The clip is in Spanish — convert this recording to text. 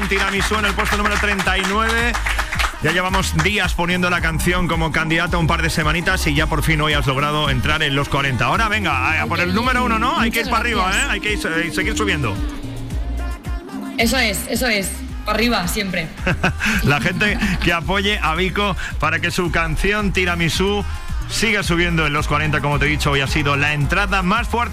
Tiramisú en el puesto número 39. Ya llevamos días poniendo la canción como candidata, un par de semanitas, y ya por fin hoy has logrado entrar en los 40. Ahora venga, a por el número 1, ¿no? Hay que ir para arriba, ¿eh? Hay que seguir subiendo. Eso es. Para arriba, siempre. La gente que apoye a Vico para que su canción Tiramisú siga subiendo en los 40, como te he dicho, hoy ha sido la entrada más fuerte.